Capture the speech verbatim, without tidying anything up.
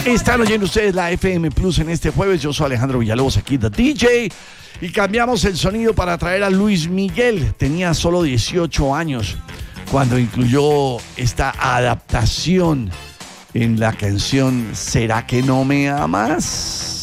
Están oyendo ustedes la F M Plus en este jueves. Yo soy Alejandro Villalobos, aquí The D J. Y cambiamos el sonido para traer a Luis Miguel. Tenía solo dieciocho años cuando incluyó esta adaptación en la canción ¿Será que no me amas?